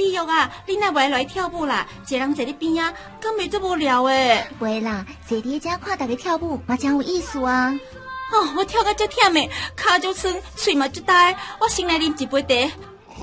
李玉啊，你哪袂来跳舞啦？一人坐你边啊，敢袂这无聊诶？ 袂啦，坐伫遮看大家跳舞，嘛真有意思啊！ 哦，我跳到足忝诶，骹足酸，喙嘛足大，我先来啉一杯茶。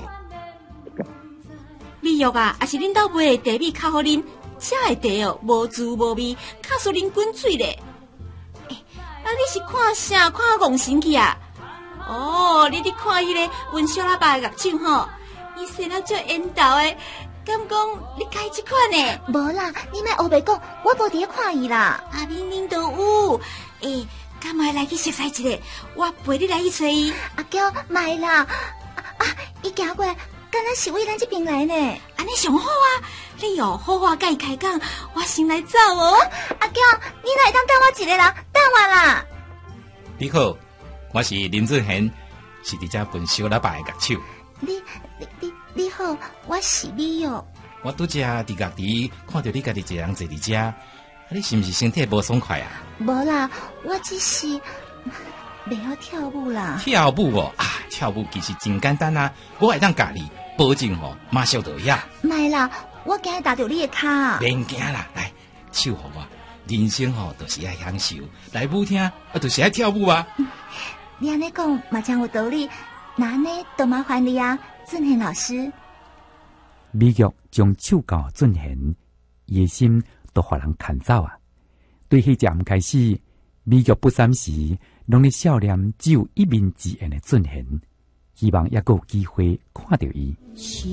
李玉啊，也是恁兜买的茶米较好啉，这的茶哦，无滋无味，较输啉滚水咧。啊，你是看啥？看戆神去啊？哦，你伫看迄个温小喇叭的乐手吼，伊生得足缘投的，敢讲你介即款呢？ 无啦，你莫黑白讲，我无伫咧看伊啦。 啊，明明都有，敢会来去熟悉一下？我陪你来去找伊。 阿娇，莫啦，伊行过来，敢若是为咱这边来呢。 安尼上好啊！你好话甲伊开讲，我先来走哦。 阿娇，你来当等我一个人，等我啦。 你好，我是林志贤，是伫遮分小喇叭的乐手。 你好，我是李玉。 我拄则伫乐池看到你家己一人坐伫遮，你是毋是身体无爽快啊？ 无啦，我只是袂晓跳舞啦。 跳舞哦，跳舞其实真简单啊，我会当教你，保证吼马上就会晓。 莫啦，我惊打到你的骹。 免惊啦，来，唱互我。人生吼，就是爱享受；来舞厅，就是爱跳舞啊。 你安尼讲嘛真有道理，那安尼多麻烦你啊，俊贤老师。 美玉将手交俊贤，伊的心都互人牵走啊。对迄阵开始，美玉不闪时，拢咧笑脸只有一面之缘的俊贤，希望也有机会看到伊。